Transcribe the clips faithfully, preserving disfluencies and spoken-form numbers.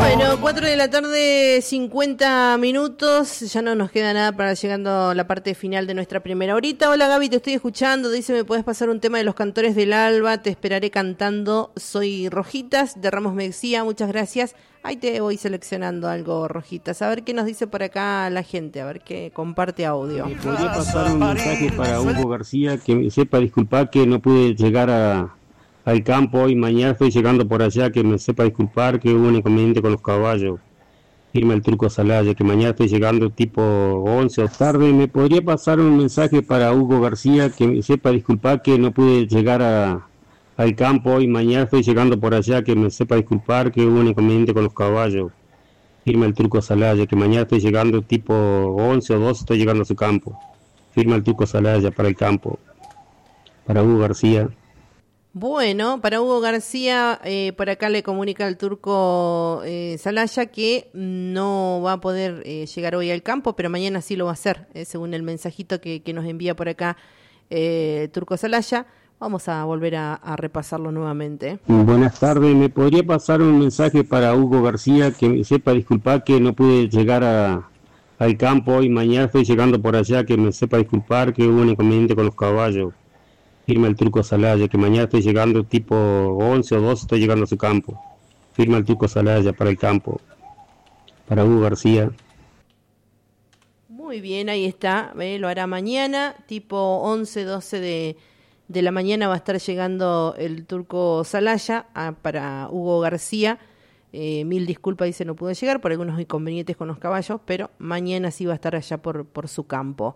Bueno, cuatro de la tarde, cincuenta minutos, ya no nos queda nada para llegando a la parte final de nuestra primera horita. Hola Gaby, te estoy escuchando, dice, ¿me puedes pasar un tema de los cantores del alba? Te esperaré cantando, soy Rojitas, de Ramos Mexía, muchas gracias. Ahí te voy seleccionando algo, Rojitas, a ver qué nos dice por acá la gente, a ver qué comparte audio. ¿Me podría pasar un mensaje para Hugo García, que sepa disculpar que no pude llegar a... al campo y mañana estoy llegando por allá, que me sepa disculpar que hubo un inconveniente con los caballos, firma el Turco Salaya, que mañana estoy llegando tipo once o tarde. ¿Me podría pasar un mensaje para Hugo García, que me sepa disculpar que no pude llegar a, al campo y mañana estoy llegando por allá, que me sepa disculpar que hubo un inconveniente con los caballos, firma el Turco Salaya, que mañana estoy llegando tipo once o doce, estoy llegando a su campo, firma el Turco Salaya para el campo, para Hugo García. Bueno, para Hugo García, eh, por acá le comunica el Turco eh, Salaya que no va a poder eh, llegar hoy al campo, pero mañana sí lo va a hacer, eh, según el mensajito que, que nos envía por acá eh, Turco Salaya. Vamos a volver a, a repasarlo nuevamente. Buenas tardes, ¿me podría pasar un mensaje para Hugo García, que me sepa disculpar que no pude llegar a, al campo y mañana estoy llegando por allá, que me sepa disculpar que hubo un inconveniente con los caballos, firma el Turco Salaya, que mañana estoy llegando tipo once o doce, estoy llegando a su campo, firma el Turco Salaya para el campo, para Hugo García. Muy bien, ahí está, ¿ve? Lo hará mañana, tipo once, doce de, de la mañana va a estar llegando el Turco Salaya a, para Hugo García. Eh, mil disculpas, dice, no pudo llegar por algunos inconvenientes con los caballos, pero mañana sí va a estar allá por, por su campo.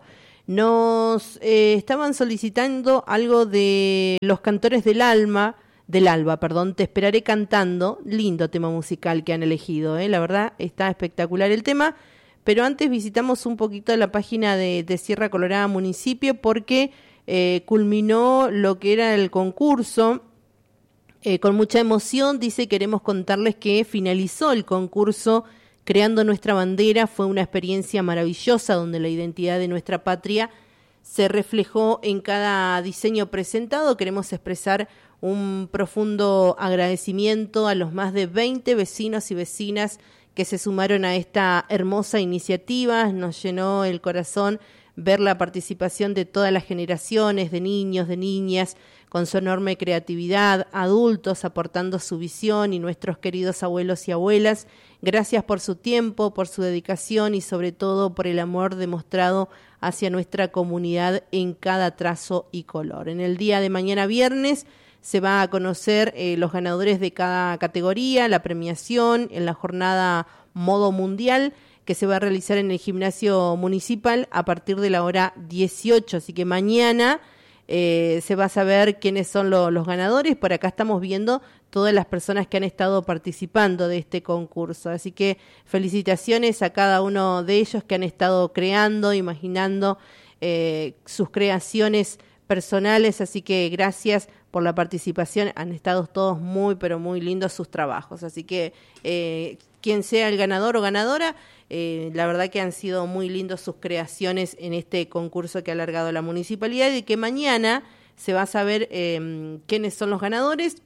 Nos eh, estaban solicitando algo de los cantores del alma, del alba, perdón, Te esperaré cantando, lindo tema musical que han elegido, ¿eh? La verdad está espectacular el tema, pero antes visitamos un poquito la página de, de Sierra Colorada Municipio porque eh, culminó lo que era el concurso. Eh, con mucha emoción, dice, queremos contarles que finalizó el concurso Creando Nuestra Bandera. Fue una experiencia maravillosa donde la identidad de nuestra patria se reflejó en cada diseño presentado. Queremos expresar un profundo agradecimiento a los más de veinte vecinos y vecinas que se sumaron a esta hermosa iniciativa. Nos llenó el corazón ver la participación de todas las generaciones, de niños, de niñas, con su enorme creatividad, adultos aportando su visión y nuestros queridos abuelos y abuelas. Gracias por su tiempo, por su dedicación y sobre todo por el amor demostrado hacia nuestra comunidad en cada trazo y color. En el día de mañana viernes se va a conocer eh, los ganadores de cada categoría, la premiación en la jornada Modo Mundial, que se va a realizar en el gimnasio municipal a partir de la hora dieciocho, así que mañana eh, se va a saber quiénes son lo, los ganadores. Por acá estamos viendo todas las personas que han estado participando de este concurso, así que felicitaciones a cada uno de ellos que han estado creando, imaginando eh, sus creaciones personales, así que gracias por la participación, han estado todos muy pero muy lindos sus trabajos, así que eh, quien sea el ganador o ganadora, eh, la verdad que han sido muy lindos sus creaciones en este concurso que ha alargado la municipalidad y que mañana se va a saber eh, quiénes son los ganadores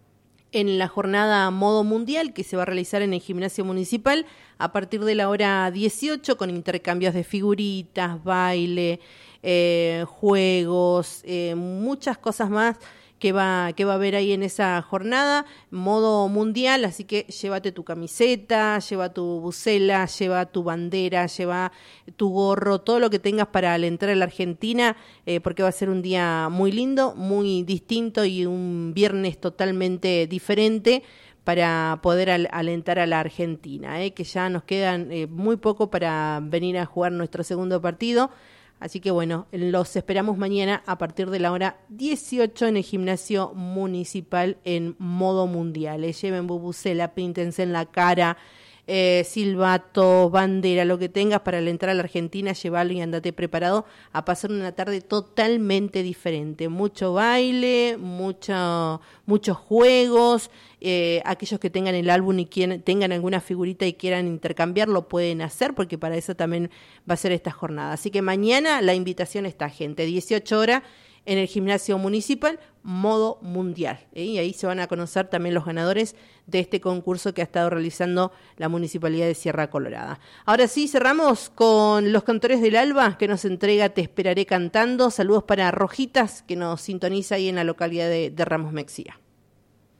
en la jornada Modo Mundial que se va a realizar en el gimnasio municipal a partir de la hora dieciocho con intercambios de figuritas, baile, eh, juegos, eh, muchas cosas más que va, que va a haber ahí en esa jornada, Modo Mundial, así que llévate tu camiseta, lleva tu bucela, lleva tu bandera, lleva tu gorro, todo lo que tengas para alentar a la Argentina, eh, porque va a ser un día muy lindo, muy distinto y un viernes totalmente diferente para poder al, alentar a la Argentina, eh, que ya nos quedan eh, muy poco para venir a jugar nuestro segundo partido. Así que bueno, los esperamos mañana a partir de la hora dieciocho en el gimnasio municipal en Modo Mundial. Eh, lleven bubucela, píntense en la cara, eh, silbato, bandera, lo que tengas para alentar a la Argentina, llévalo y andate preparado a pasar una tarde totalmente diferente. Mucho baile, mucho, muchos juegos. Eh, aquellos que tengan el álbum y quieran, tengan alguna figurita y quieran intercambiar, lo pueden hacer porque para eso también va a ser esta jornada. Así que mañana la invitación está, gente, dieciocho horas en el gimnasio municipal, modo mundial. ¿eh? Y ahí se van a conocer también los ganadores de este concurso que ha estado realizando la Municipalidad de Sierra Colorada. Ahora sí, cerramos con los cantores del Alba, que nos entrega Te Esperaré Cantando. Saludos para Rojitas, que nos sintoniza ahí en la localidad de, de Ramos Mexía.